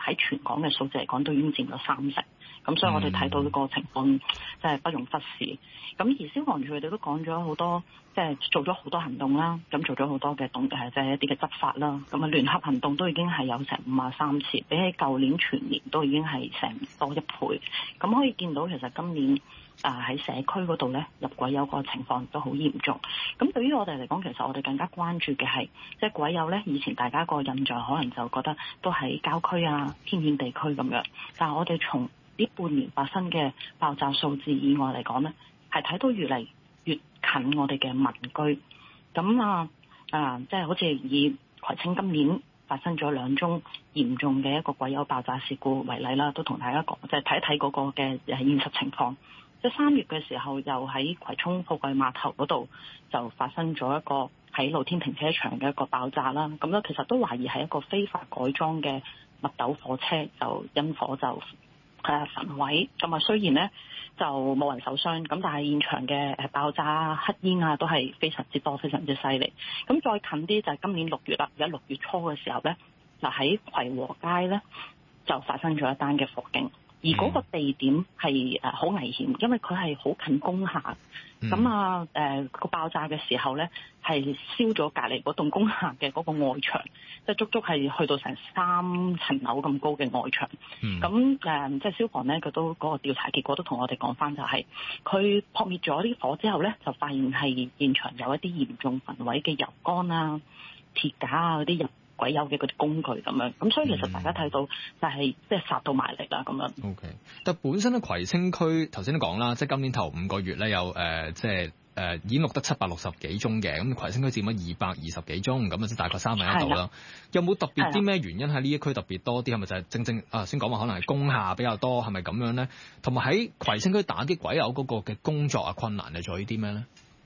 喺全港嘅數字嚟講都已經佔咗30%。咁所以我哋睇到呢個情況即係不容忽視。咁而消防處佢哋都講咗好多，即係做咗好多行動啦，咁做咗好多嘅即係一啲嘅執法啦。咁啊聯合行動都已經係有成53次，比起舊年全年都已經係成多1倍。咁可以見到其實今年喺社區嗰度咧入鬼友個情況都好嚴重。咁對於我哋嚟講，其實我哋更加關注嘅係即係鬼友咧。以前大家個印象可能就覺得都喺郊區啊、偏遠地區咁樣，但係我哋從呢半年發生嘅爆炸數字以外嚟講呢，係睇到越嚟越近我哋嘅民居。咁即係好似以葵青今年發生咗2宗嚴重嘅一個鬼友爆炸事故為例啦，都同大家講，即係睇一睇嗰個嘅現實情況。即係3月嘅時候，又喺葵涌貨櫃碼頭嗰度就發生咗一個喺露天停車場嘅一個爆炸啦。咁咧其實都懷疑係一個非法改裝嘅密斗貨車，就因火就焚毀。咁啊雖然咧就冇人受傷，咁但係現場嘅爆炸黑煙啊都係非常之多，非常之犀利。咁再近啲就係今年6月啦，而家6月初嘅時候咧，嗱喺葵和街咧就發生咗一單嘅火警。而嗰個地點係好危險，因為佢係好近工廈。咁個爆炸嘅時候咧，係燒咗隔離嗰棟工廈嘅嗰個外牆，即係足足係去到成3層樓咁高嘅外牆。咁即係消防咧，佢都嗰個調查結果都同我哋講翻，就係佢撲滅咗啲火之後咧，就發現係現場有一啲嚴重焚毀嘅油缸啊、鐵架啊嗰啲鬼友嘅嗰啲工具咁樣，咁所以其實大家睇到就係即係殺到埋嚟啦咁樣。 OK， 但本身咧葵青區頭先都講啦，即係今年頭5個月咧有已經錄得760幾宗嘅，咁葵青區佔咗220幾宗，咁啊即大概1/3度啦。有冇特別啲咩原因喺呢一區特別多啲？係咪就係正先講話可能係工廈比較多，係咪咁樣咧？同埋喺葵青區打擊鬼友嗰個嘅工作啊困難係在於啲咩咧？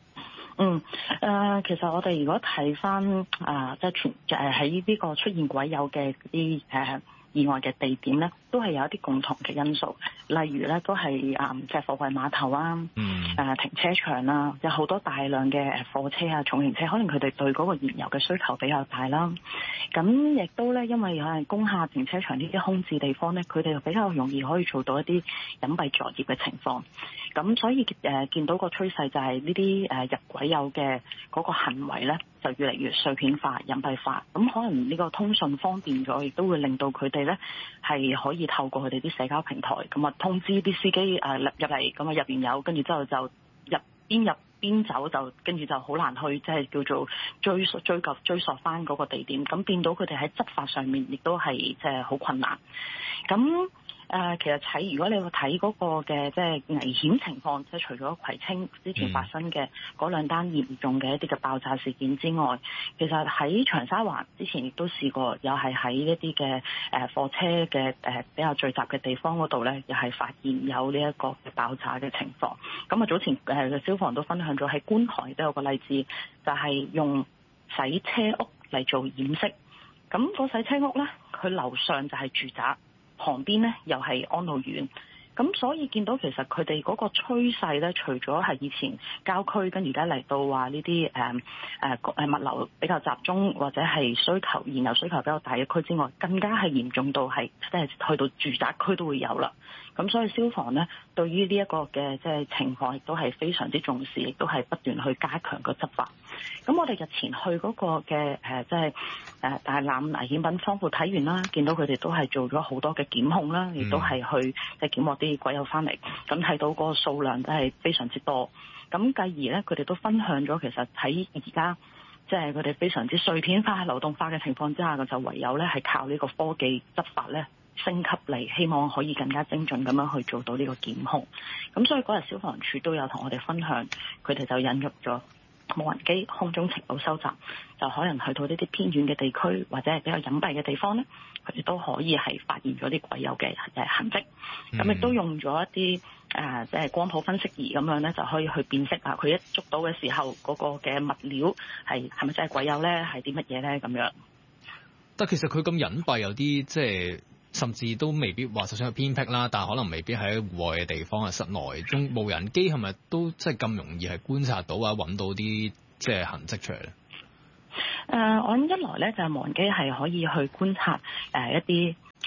其實我哋如果睇翻即係喺呢個出現鬼友嘅啲意外嘅地點咧，都係有一啲共同嘅因素，例如咧都係即係貨櫃碼頭啊，停車場啦，有好多大量嘅貨車啊、重型車，可能佢哋對嗰個燃油嘅需求比較大啦。咁亦都咧，因為係工廈停車場呢啲空置地方咧，佢哋比較容易可以做到一啲隱蔽作業嘅情況。咁所以見到個趨勢就係呢啲入鬼友嘅嗰個行為咧，就越嚟越碎片化、隱蔽化。咁可能呢個通訊方便咗，亦都會令到佢哋咧係可以透過佢哋啲社交平台咁啊通知啲司機入嚟，咁啊入邊有，跟住之後就邊入邊走，就跟住就好難去即係叫做追溯翻嗰個地點。咁變到佢哋喺執法上面亦都係即係好困難。咁其實如果你睇嗰個嘅即係危險情況，即係除咗葵青之前發生嘅嗰2單嚴重嘅一啲嘅爆炸事件之外，其實喺長沙灣之前亦都試過，又係喺一啲嘅貨車嘅比較聚集嘅地方嗰度咧，又係發現有呢一個嘅爆炸嘅情況。咁啊早前消防都分享咗喺觀塘都有個例子，就係用洗車屋嚟做掩飾。咁個洗車屋咧，佢樓上就係住宅，旁邊咧又係安老院。咁所以見到其實佢哋嗰個趨勢咧，除咗係以前郊區跟而家嚟到話呢啲物流比較集中或者係燃油需求比較大嘅區之外，更加係嚴重到係即係去到住宅區都會有啦。咁所以消防咧對於呢一個嘅即係情況亦都係非常之重視，亦都係不斷去加強個執法。咁我哋日前去嗰個嘅即係大欖危險品倉庫睇完啦，見到佢哋都係做咗好多嘅檢控啦，亦都係去即係檢獲啲鬼友翻嚟，咁睇到個數量都係非常之多。咁繼而咧，佢哋都分享咗其實喺而家即係佢哋非常之碎片化、流動化嘅情況之下，就唯有咧係靠呢個科技執法咧升級嚟，希望可以更加精準咁樣去做到呢個檢控。咁所以嗰日消防處都有同我哋分享，佢哋就引入咗無人機空中情報收集，就可能去到呢啲偏遠嘅地區或者係比較隱蔽嘅地方咧，佢哋都可以係發現咗啲鬼友嘅痕跡。咁亦都用咗一啲即係光譜分析儀咁樣咧，就可以去辨識佢一捉到嘅時候嗰個嘅物料係咪真係鬼友咧，係啲乜嘢咧咁樣。 但其實佢咁隱蔽，有啲即係甚至都未必話就算係偏僻啦，但係可能未必喺戶外嘅地方，室內中無人機係咪都即係咁容易係觀察到啊，揾到啲即係痕跡出嚟咧？ 我諗一來咧就係無人機係可以去觀察一啲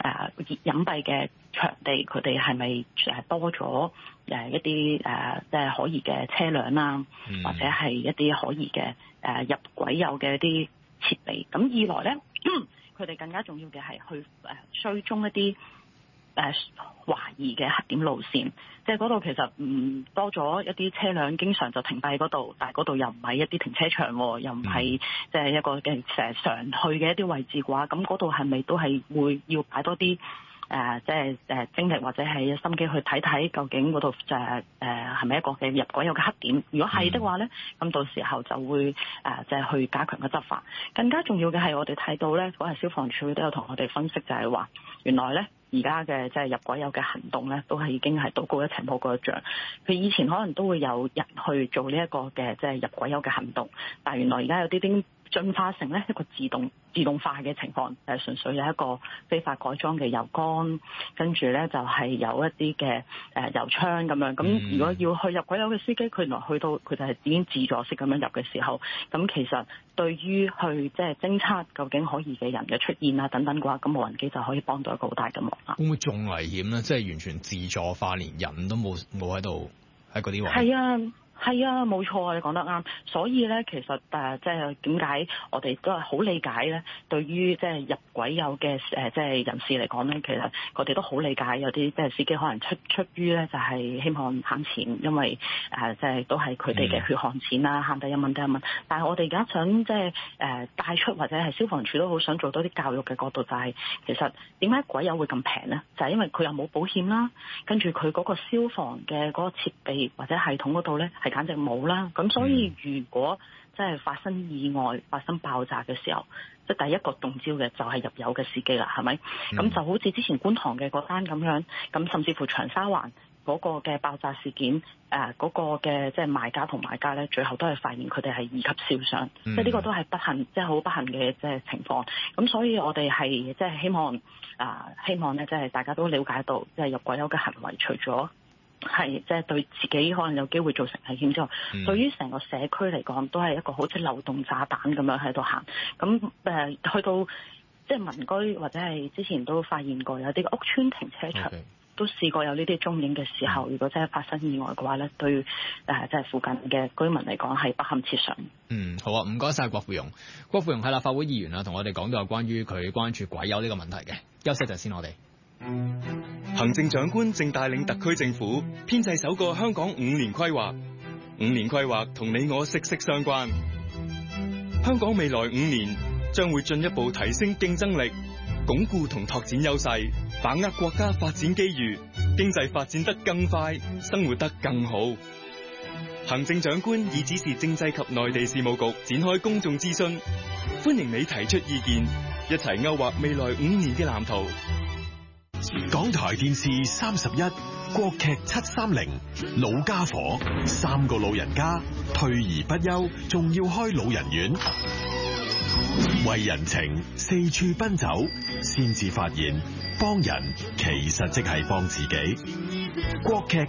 隱蔽嘅場地，佢哋係咪多咗一啲即係可疑嘅車輛啦，或者係一啲可疑嘅入軌有嘅一啲設備。咁二來咧，佢哋更加重要嘅係去追蹤一啲懷疑嘅黑點路線，即係嗰度其實多咗一啲車輛經常就停閉嗰度，但係嗰度又唔係一啲停車場，又唔係即係一個嘅成日常去嘅一啲位置嘅話，咁嗰度係咪都係會要擺多啲即係精力或者係心機去睇睇究竟嗰度係咪一個嘅入軌有嘅黑點？如果係的話咧，咁到時候就會即係去加強嘅執法。更加重要嘅係我哋睇到咧，嗰日消防處都有同我哋分析，就係話原來咧。而家嘅即係入軌有嘅行動咧，都係已經係道高一尺魔高一丈。佢以前可能都會有人去做呢一個嘅即係入軌有嘅行動，但係原來而家有啲進化成咧一個自動化嘅情況，純粹有一個非法改裝嘅油缸，跟住咧就係有一啲嘅油槍咁樣。咁如果要去入軌有嘅司機，佢原來去到佢就係已經自助式咁樣入嘅時候，咁其實對於去即係偵測究竟可疑嘅人嘅出現啊等等嘅話，咁無人機就可以幫到一個好大嘅忙啦。 會唔會仲危險咧？即係完全自助化，連人都冇喺度喺嗰啲位。 係啊，冇錯啊，你講得啱。所以咧，其實即係點解我哋都係好理解咧？對於即係入軌有嘅即係人士嚟講咧，其實佢哋都好理解有啲即係司機可能出於咧就係希望慳錢，因為即係都係佢哋嘅血汗錢啦，慳得一蚊得一蚊。但係我哋而家想即係帶出或者係消防處都好想做多啲教育嘅角度，就係其實點解軌油會咁平咧？就係因為佢又冇保險啦，跟住佢嗰個消防嘅嗰個設備或者系統嗰度咧簡直冇啦，咁所以如果即係發生意外、發生爆炸嘅時候，即係第一個中招嘅就係入油嘅司機啦，係咪？咁就好似之前觀塘嘅嗰單咁樣，咁甚至乎長沙灣嗰個嘅爆炸事件，嗰個嘅即係賣家同買家咧，最後都係發現佢哋係二級燒傷，即係呢個都係不幸，即係好不幸嘅即係情況。咁所以我哋係即係希望咧，即係大家都了解到，即係入軌油嘅行為，除咗係即係對自己可能有機會造成危險之外，對於成個社區嚟講都係一個好似流動炸彈咁樣喺度行。咁去到即係民居或者係之前都發現過有啲屋邨停車場都試過有呢啲蹤影嘅時候，如果真係發生意外嘅話咧，對即係附近嘅居民嚟講係不堪設想。 好啊，唔該晒郭富庸。郭富庸係立法會議員啊，同我哋講到有關於佢關注軌油呢個問題嘅。休息陣先，我哋。 行政長官正帶領特區政府編製首個香港5年規劃。5年規劃同你我息息相關。香港未來5年將會進一步提升競爭力，鞏固同拓展優勢，把握國家發展機遇，經濟發展得更快，生活得更好。行政長官已指示政制及內地事務局展開公眾諮詢，歡迎你提出意見，一齊勾畫未來5年嘅藍圖。 港台電視31國劇730老家伙，3個老人家退而不休，仲要開老人院，為人情四處奔走，先至發現幫人其實即係幫自己。國劇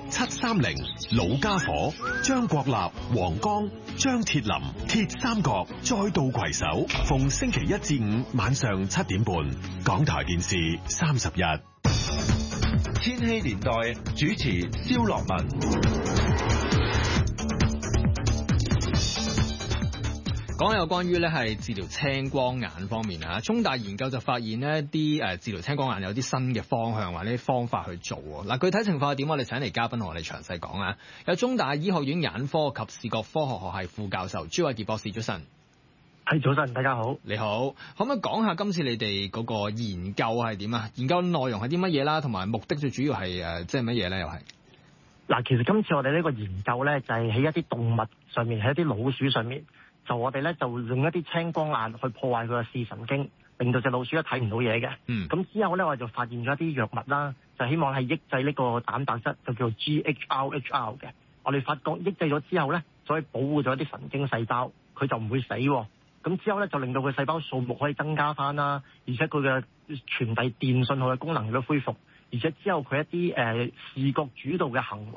730老家伙，張國立、黃剛、張鐵林鐵三角再度攜手，逢星期1至5晚上7點半，港台電視31。 千禧年代主持蕭樂文。 講有關於咧係治療青光眼方面啊，中大研究就發現呢啲治療青光眼有啲新嘅方向或者方法去做喎。具體情況係點？我哋請嚟嘉賓同我哋詳細講啊。有中大醫學院眼科及視覺科學學系副教授朱偉傑博士，早晨。 係，早晨，大家好。 你好，可唔可以講下今次你哋嗰個研究係點啊？研究內容係啲乜嘢啦？同埋目的最主要係即係乜嘢咧？又係嗱，其實今次我哋呢個研究咧，就係喺一啲動物上面，喺一啲老鼠上面，就我哋咧就用一啲青光眼去破壞佢嘅視神經，令到隻老鼠都睇唔到嘢嘅。咁之後咧，我哋就發現咗一啲藥物啦，就希望係抑制呢個蛋白質，就叫做 GHRHR 嘅。我哋發覺抑制咗之後咧，就可以保護咗一啲神經細胞，佢就唔會死。咁之後咧，就令到佢細胞數目可以增加翻啦，而且佢嘅傳遞電信號嘅功能亦都恢復，而且之後佢一啲視覺主導嘅行為，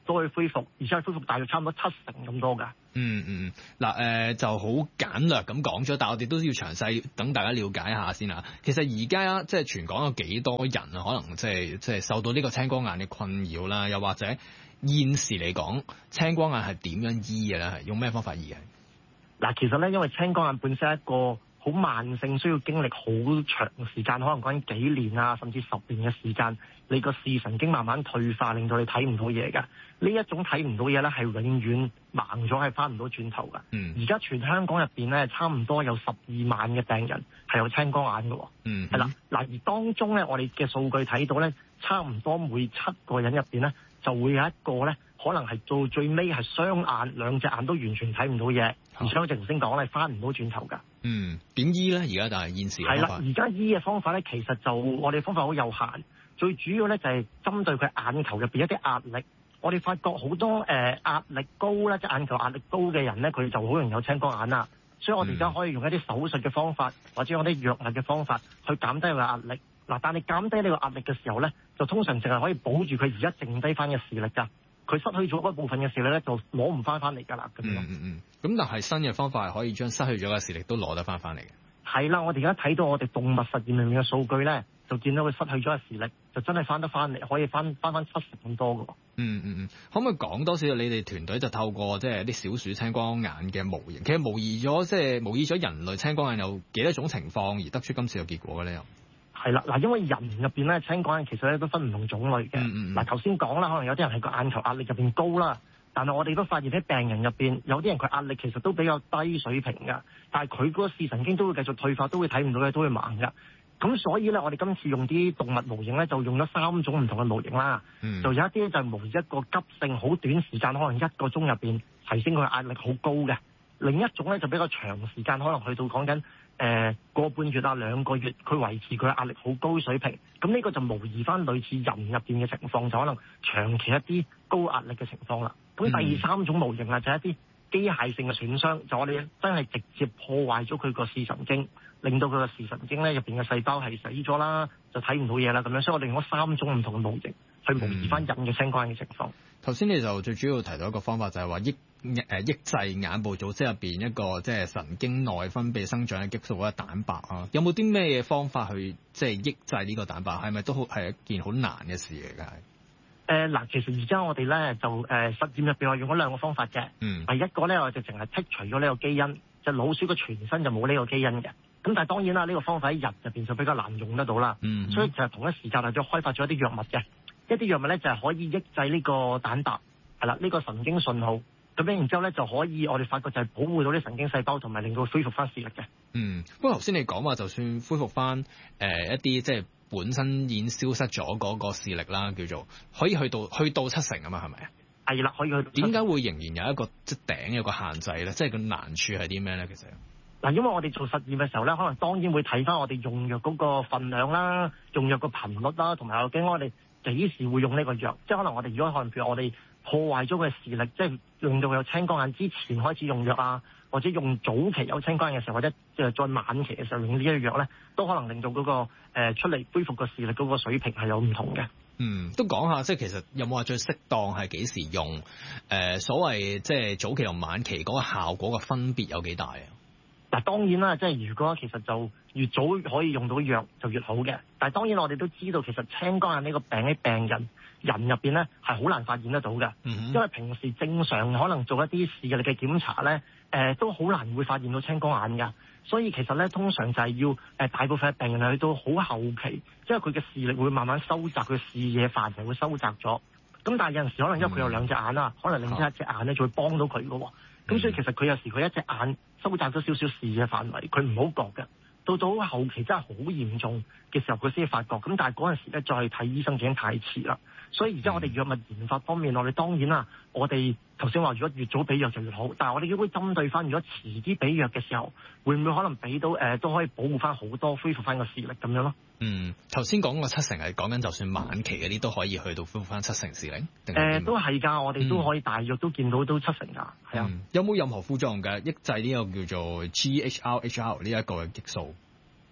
都可以恢復，而且係恢復大約差唔多70%咁多㗎。 嗱就好簡略咁講咗，但係我哋都要詳細等大家了解一下先啦。其實而家即係全港有幾多人啊？可能即係受到呢個青光眼嘅困擾啦，又或者現時嚟講，青光眼係點樣醫嘅咧？係用咩方法醫嘅？嗱， 其實咧，因為青光眼本身係一個好慢性，需要經歷好長時間，可能講緊幾年啊，甚至10年嘅時間，你個視神經慢慢退化，令到你睇唔到嘢㗎。呢一種睇唔到嘢咧，係永遠盲咗，係翻唔到轉頭㗎。而家全香港入邊咧，差唔多有12萬嘅病人係有青光眼㗎。係啦，而當中咧，我哋嘅數據睇到咧，差唔多每7個人入邊咧，就會有一個咧，可能係到最尾係雙眼兩隻眼都完全睇唔到嘢，而且我頭先講咧，翻唔到轉頭㗎。 點醫咧？而家但係現時係啦， 而家醫嘅方法咧，其實就我哋方法好有限，最主要咧就係針對佢眼球入邊一啲壓力。我哋發覺好多壓力高啦，即係眼球壓力高嘅人咧，佢就好容易有青光眼啦。所以我哋而家可以用一啲手術嘅方法，或者用啲藥物嘅方法去減低佢嘅壓力。但係減低呢個壓力嘅時候咧，就通常淨係可以保住佢而家剩低翻嘅視力㗎。佢失去咗嗰部分嘅視力咧，就攞唔翻嚟㗎啦。咁但係新嘅方法係可以將失去咗嘅視力都攞得翻嚟嘅。 係啦，我哋而家睇到我哋動物實驗裏面嘅數據咧，就見到佢失去咗嘅視力，就真係翻得翻嚟，可以翻70%咁多㗎。 可唔可以講多少？你哋團隊就透過即係啲小鼠青光眼嘅模型，其實模擬咗人類青光眼有幾多種情況而得出今次嘅結果嘅咧？ 係啦，因為人入邊咧青光眼其實咧都分唔同種類嘅。頭先講啦，可能有啲人係個眼球壓力入邊高啦，但係我哋都發現喺病人入邊有啲人佢壓力其實都比較低水平㗎，但係佢嗰個視神經都會繼續退化，都會睇唔到嘅，都會盲㗎。咁所以咧，我哋今次用啲動物模型咧，就用咗3種唔同嘅模型啦。就有一啲就係模擬一個急性好短時間，可能1個鐘入邊提升佢壓力好高嘅；另一種咧就比較長時間，可能去到講緊個半月啊2個月，佢維持佢壓力好高水平。咁呢個就模擬翻類似人入邊嘅情況，就可能長期一啲高壓力嘅情況啦。咁第3種模型啊，就係一啲機械性嘅損傷，就我哋真係直接破壞咗佢個視神經，令到佢個視神經咧入邊嘅細胞係死咗啦，就睇唔到嘢啦咁樣。所以我哋用咗3種唔同嘅模型去模擬翻人嘅青光眼嘅情況。 頭先你就最主要提到一個方法，就係話抑制眼部組織入邊一個即係神經內分泌生長嘅激素或者蛋白啊。有冇啲咩嘢方法去即係抑制呢個蛋白？係咪都係一件好難嘅事嚟㗎？ 其實而家我哋咧就實驗入邊我用咗2個方法嘅。第一個咧我就淨係剔除咗呢個基因，就老鼠嘅全身就冇呢個基因嘅。咁但係當然啦，呢個方法喺人入邊就比較難用得到啦。所以就係同一時間係再開發咗一啲藥物嘅，一啲藥物咧就係可以抑制呢個蛋白，係啦，呢個神經信號。咁樣然之後咧就可以我哋發覺就係保護到啲神經細胞，同埋令到恢復翻視力嘅。 不過頭先你講話就算恢復翻一啲即係本身已經消失咗嗰個視力啦，叫做可以去到70%啊嘛，係咪啊？ 係啦，可以去到。 點解會仍然有一個即係頂有個限制咧？即係個難處係啲咩咧？其實因為我哋做實驗嘅時候咧，可能當然會睇翻我哋用藥嗰個分量啦，用藥個頻率啦，同埋究竟我哋幾時會用呢個藥。即係可能我哋如果可能譬如我哋破壞咗佢嘅視力，即係用到有青光眼之前開始用藥啊，或者用早期有青光眼嘅時候，或者再晚期嘅時候用呢啲藥咧，都可能令到嗰個出嚟恢復個視力嗰個水平係有唔同嘅。 都講下，即係其實有冇話最適當係幾時用？所謂即係早期同晚期嗰個效果嘅分別有幾大啊？ 當然啦，即係如果其實就越早可以用到藥就越好嘅。但係當然我哋都知道，其實青光眼呢個病喺病人入邊咧係好難發現得到嘅。因為平時正常可能做一啲視力嘅檢查咧，都好難會發現到青光眼㗎。所以其實咧，通常就係要大部分嘅病人去到好後期，因為佢嘅視力會慢慢收窄，佢視野範圍會收窄咗。咁但係有陣時可能因為佢有2隻眼啦，可能另一隻眼咧就會幫到佢㗎喎。咁所以其實佢有時佢一隻眼收窄咗少少視野範圍，佢唔好覺嘅。到後期真係好嚴重嘅時候，佢先發覺。咁但係嗰陣時咧，再睇醫生已經太遲啦。所以而家我哋藥物研發方面，我哋當然啦，我哋頭先話如果越早俾藥就越好。但係我哋亦會針對翻，如果遲啲俾藥嘅時候，會唔會可能俾到都可以保護翻好多，恢復翻個視力咁樣咯？ 頭先講個70%係講緊就算晚期嗰啲都可以去到恢復翻70%視力？ 都係㗎，我哋都可以大約都見到都70%㗎，係啊。 有冇任何副作用嘅抑制呢個叫做 GHRHR 呢一個嘅激素？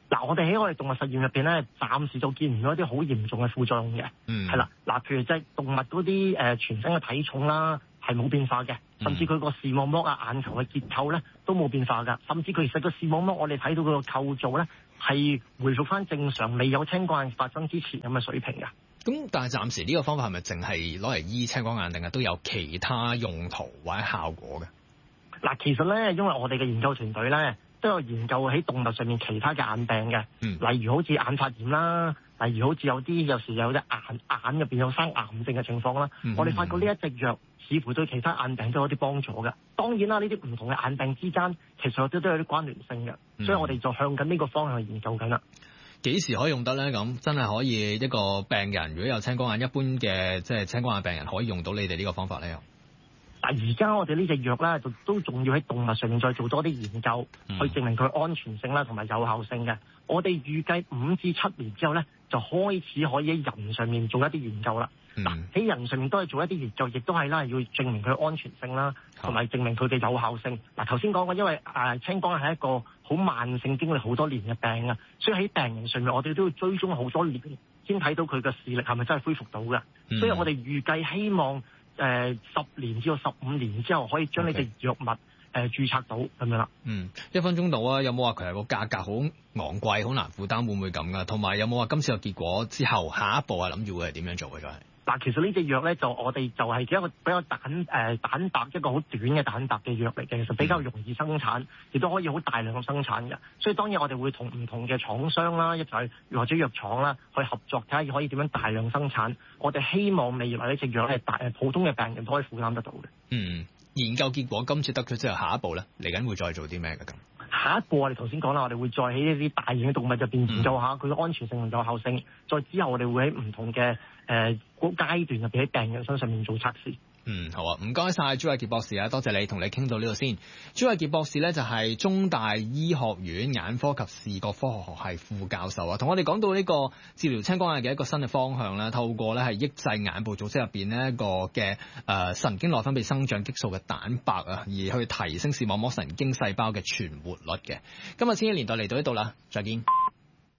嗱，我哋喺我哋動物實驗入邊咧，暫時就見唔到一啲好嚴重嘅副作用嘅。係啦，嗱，譬如即係動物嗰啲全身嘅體重啦，係冇變化嘅，甚至佢個視網膜啊、眼球嘅結構咧都冇變化㗎，甚至佢其實個視網膜我哋睇到佢個構造咧係回復翻正常，未有青光眼發生之前咁嘅水平㗎。 咁但係暫時呢個方法係咪淨係攞嚟醫青光眼，定係都有其他用途或者效果嘅？嗱， 其實咧，因為我哋嘅研究團隊咧都有研究喺動物上面其他嘅眼病嘅，例如好似眼發炎啦，例如好似有時有隻眼入邊有生癌症嘅情況啦，我哋發覺呢一隻藥似乎對其他眼病都有啲幫助嘅。當然啦，呢啲唔同嘅眼病之間其實都有啲關聯性嘅，所以我哋就向緊呢個方向去研究緊啦。 幾時可以用得咧？咁真係可以一個病人如果有青光眼，一般嘅即係青光眼病人可以用到你哋呢個方法咧？ 但而家我哋呢隻藥咧，就都仲要喺動物上面再做多啲研究，去證明佢安全性啦，同埋有效性嘅。我哋預計5至7年之後咧，就開始可以喺人上面做一啲研究啦。喺人上面都係做一啲研究，亦都係啦，要證明佢安全性啦，同埋證明佢嘅有效性。頭先講過，因為青光眼係一個好慢性、經歷好多年嘅病啊，所以喺病人上面，我哋都要追蹤好多年，先睇到佢嘅視力係咪真係恢復到嘅。所以我哋預計希望10年至到15年之後，可以將呢隻藥物註冊到咁樣啦。 1分鐘到啊！有冇話佢係個價格好昂貴、好難負擔，會唔會咁噶？同埋有冇話今次嘅結果之後，下一步啊諗住會係點樣做嘅？就係嗱，其實呢隻藥咧，我哋就係一個比較蛋白一個好短嘅蛋白嘅藥嚟嘅，其實比較容易生產，亦都可以好大量咁生產嘅。所以當然我哋會同唔同嘅廠商啦，一齊或者藥廠啦去合作，睇下可以點樣大量生產。我哋希望未來呢隻藥係普通嘅病人都可以負擔得到嘅。 研究結果今次得咗之後，下一步咧嚟緊會再做啲咩嘅咁？ 下一步我哋頭先講啦，我哋會再喺一啲大型嘅動物入邊研究下佢嘅安全性同有效性，再之後我哋會喺唔同嘅階段入邊喺病人身上面做測試。 好啊，唔該晒朱偉傑博士啊，多謝你，同你傾到呢度先。朱偉傑博士咧就係中大醫學院眼科及視覺科學學系副教授啊，同我哋講到呢個治療青光眼嘅一個新嘅方向啦，透過咧係抑制眼部組織入邊呢一個嘅神經內分泌生長激素嘅蛋白啊，而去提升視網膜神經細胞嘅存活率嘅。今日千禧年代嚟到呢度啦，再見。